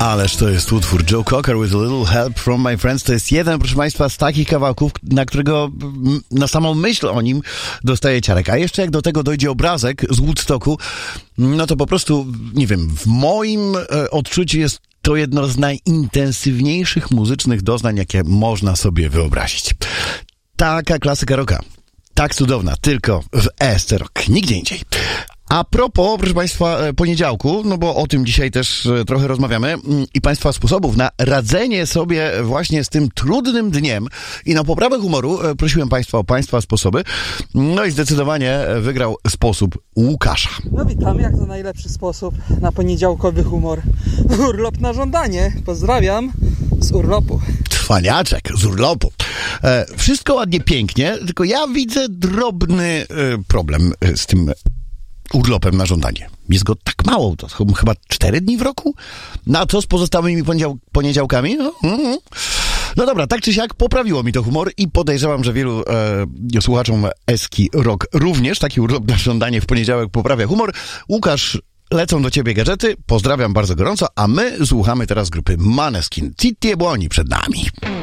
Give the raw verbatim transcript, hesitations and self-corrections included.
Ależ to jest utwór Joe Cocker with a little help from my friends. To jest jeden, proszę Państwa, z takich kawałków, na którego na samą myśl o nim dostaje ciarek. A jeszcze jak do tego dojdzie obrazek z Woodstocku, no to po prostu, nie wiem, w moim e, odczuciu jest to jedno z najintensywniejszych muzycznych doznań, jakie można sobie wyobrazić. Taka klasyka rocka. Tak cudowna, tylko w E S C Rock, nigdzie indziej. A propos, proszę Państwa, poniedziałku, no bo o tym dzisiaj też trochę rozmawiamy i Państwa sposobów na radzenie sobie właśnie z tym trudnym dniem i na poprawę humoru prosiłem Państwa o Państwa sposoby. No i zdecydowanie wygrał sposób Łukasza. No witam, jak to najlepszy sposób na poniedziałkowy humor. Urlop na żądanie. Pozdrawiam z urlopu. Cwaniaczek z urlopu. E, wszystko ładnie, pięknie, tylko ja widzę drobny e, problem z tym urlopem na żądanie. Jest go tak mało, to chyba cztery dni w roku? No a co z pozostałymi poniedział- poniedziałkami? No, mm. no dobra, tak czy siak poprawiło mi to humor i podejrzewam, że wielu e, słuchaczom Eski Rock również taki urlop na żądanie w poniedziałek poprawia humor. Łukasz, lecą do ciebie gadżety, pozdrawiam bardzo gorąco, a my słuchamy teraz grupy Måneskin. Titti e buoni przed nami.